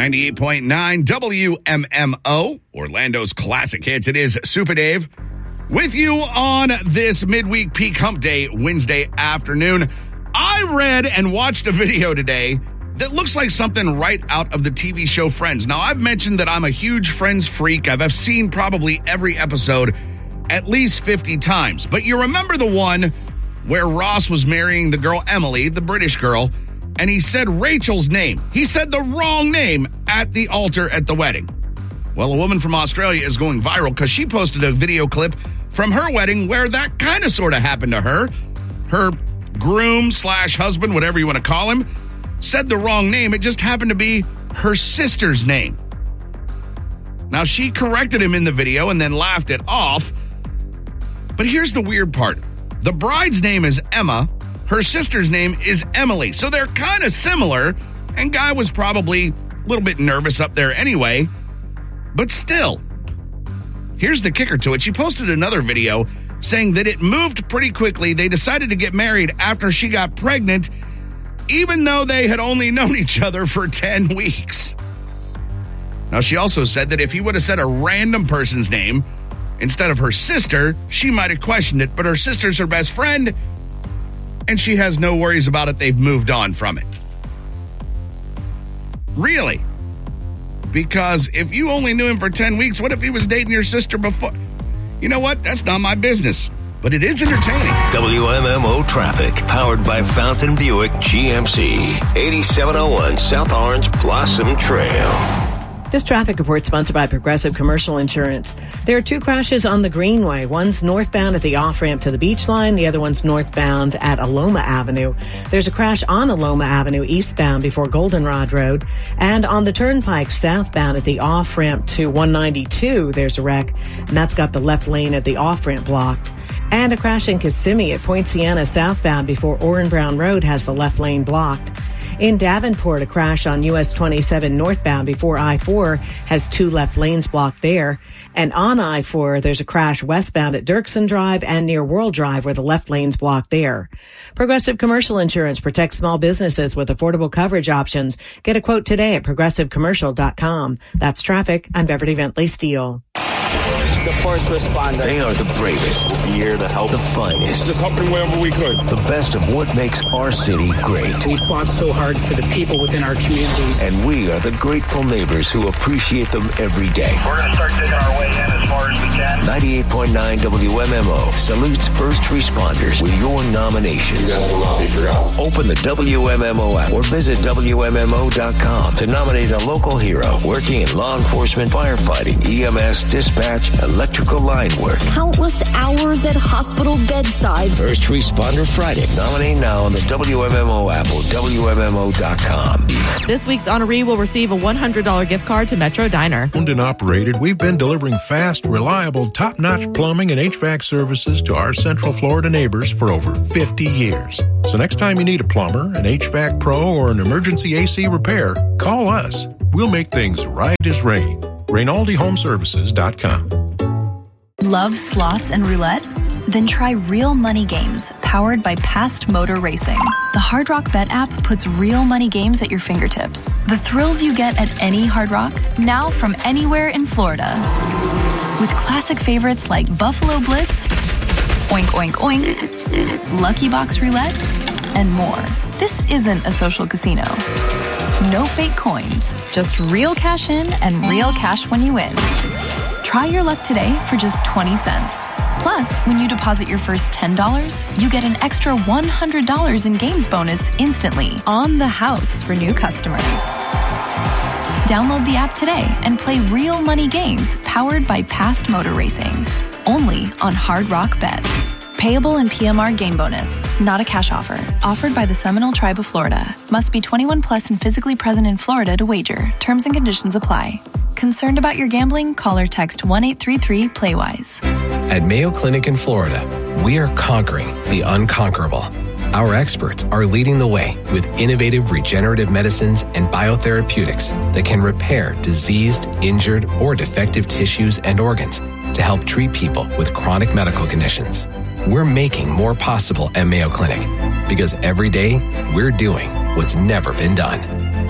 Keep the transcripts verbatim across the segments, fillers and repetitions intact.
ninety-eight point nine W M M O, Orlando's classic hits. It is Super Dave with you on this midweek peak hump day Wednesday afternoon. I read and watched a video today that looks like something right out of the T V show Friends. Now, I've mentioned that I'm a huge Friends freak. I've seen probably every episode at least fifty times. But you remember the one where Ross was marrying the girl Emily, the British girl, and he said Rachel's name. He said the wrong name at the altar at the wedding. Well, a woman from Australia is going viral because she posted a video clip from her wedding where that kind of sort of happened to her. Her groom slash husband, whatever you want to call him, said the wrong name. It just happened to be her sister's name. Now, she corrected him in the video and then laughed it off. But here's the weird part. The bride's name is Emma. Her sister's name is Emily. So they're kind of similar. And Guy was probably a little bit nervous up there anyway. But still, here's the kicker to it. She posted another video saying that it moved pretty quickly. They decided to get married after she got pregnant, even though they had only known each other for ten weeks. Now, she also said that if he would have said a random person's name instead of her sister, she might have questioned it. But her sister's her best friend, and she has no worries about it. They've moved on from it. Really? Because if you only knew him for ten weeks, what if he was dating your sister before? You know what? That's not my business. But it is entertaining. W M M O traffic, powered by Fountain Buick G M C. eighty-seven oh one South Orange Blossom Trail. This traffic report sponsored by Progressive Commercial Insurance. There are two crashes on the Greenway. One's northbound at the off-ramp to the beach line. The other one's northbound at Aloma Avenue. There's a crash on Aloma Avenue eastbound before Goldenrod Road. And on the turnpike southbound at the off-ramp to one ninety-two, there's a wreck. And that's got the left lane at the off-ramp blocked. And a crash in Kissimmee at Point Siena southbound before Orrin Brown Road has the left lane blocked. In Davenport, a crash on U S twenty-seven northbound before I four has two left lanes blocked there. And on I four, there's a crash westbound at Dirksen Drive and near World Drive where the left lane's blocked there. Progressive Commercial Insurance protects small businesses with affordable coverage options. Get a quote today at progressive commercial dot com. That's traffic. I'm Beverly Bentley Steele. The first responder. They are the bravest. We'll be here to help. The finest. Just helping wherever we could. The best of what makes our city great. We fought so hard for the people within our communities. And we are the grateful neighbors who appreciate them every day. We're going to start digging our way in as far as we can. ninety-eight point nine W M M O salutes first responders with your nominations. You guys will not be forgotten. Open the W M M O app or visit W M M O dot com to nominate a local hero working in law enforcement, firefighting, E M S, dispatch, electrical line work. Countless hours at hospital bedside. First Responder Friday. Nominate now on the W M M O app or W M M O dot com. This week's honoree will receive a one hundred dollars gift card to Metro Diner. Owned and operated, we've been delivering fast, reliable, top-notch plumbing and H V A C services to our Central Florida neighbors for over fifty years. So next time you need a plumber, an H V A C pro, or an emergency A C repair, call us. We'll make things right as rain. Rainaldi Home Services dot com. Love slots and roulette? Then try Real Money Games, powered by Past Motor Racing. The Hard Rock Bet app puts real money games at your fingertips. The thrills you get at any Hard Rock, now from anywhere in Florida. With classic favorites like Buffalo Blitz, Oink Oink Oink, Lucky Box Roulette, and more. This isn't a social casino. No fake coins, just real cash in and real cash when you win. Try your luck today for just twenty cents. Plus, when you deposit your first ten dollars, you get an extra one hundred dollars in games bonus instantly on the house for new customers. Download the app today and play real money games powered by Past Motor Racing. Only on Hard Rock Bet. Payable in P M R game bonus. Not a cash offer. Offered by the Seminole Tribe of Florida. Must be twenty-one plus and physically present in Florida to wager. Terms and conditions apply. Concerned about your gambling? Call or text one eight three three play wise. At Mayo Clinic in Florida, we are conquering the unconquerable. Our experts are leading the way with innovative regenerative medicines and biotherapeutics that can repair diseased, injured, or defective tissues and organs to help treat people with chronic medical conditions. We're making more possible at Mayo Clinic because every day we're doing what's never been done.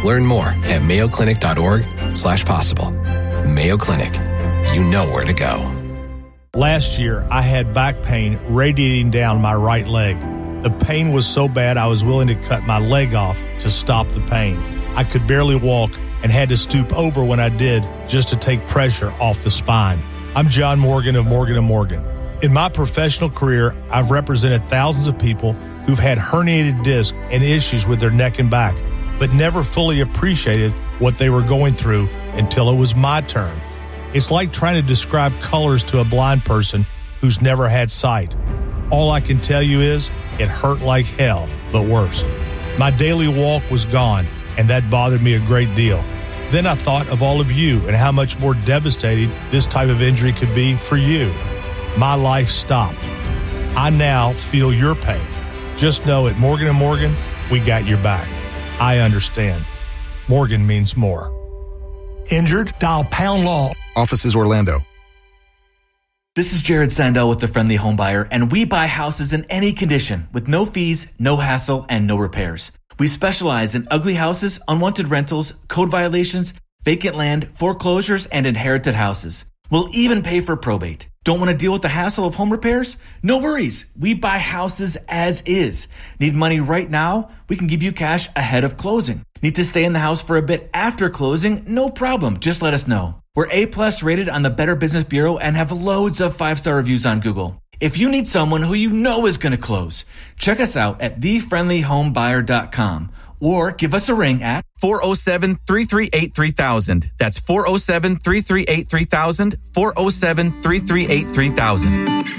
Learn more at mayoclinic.org slash possible. Mayo Clinic. You know where to go. Last year, I had back pain radiating down my right leg. The pain was so bad I was willing to cut my leg off to stop the pain. I could barely walk and had to stoop over when I did just to take pressure off the spine. I'm John Morgan of Morgan and Morgan. In my professional career, I've represented thousands of people who've had herniated discs and issues with their neck and back, but never fully appreciated what they were going through until it was my turn. It's like trying to describe colors to a blind person who's never had sight. All I can tell you is it hurt like hell, but worse. My daily walk was gone, and that bothered me a great deal. Then I thought of all of you and how much more devastating this type of injury could be for you. My life stopped. I now feel your pain. Just know at Morgan and Morgan, we got your back. I understand. Morgan means more. Injured? Dial pound law. Offices Orlando. This is Jared Sandell with The Friendly Home Buyer, and we buy houses in any condition with no fees, no hassle, and no repairs. We specialize in ugly houses, unwanted rentals, code violations, vacant land, foreclosures, and inherited houses. We'll even pay for probate. Don't want to deal with the hassle of home repairs? No worries. We buy houses as is. Need money right now? We can give you cash ahead of closing. Need to stay in the house for a bit after closing? No problem. Just let us know. We're A-plus rated on the Better Business Bureau and have loads of five-star reviews on Google. If you need someone who you know is going to close, check us out at the friendly home buyer dot com or give us a ring at four oh seven, three three eight, three thousand. That's four oh seven, three three eight, three thousand, four oh seven, three three eight, three thousand.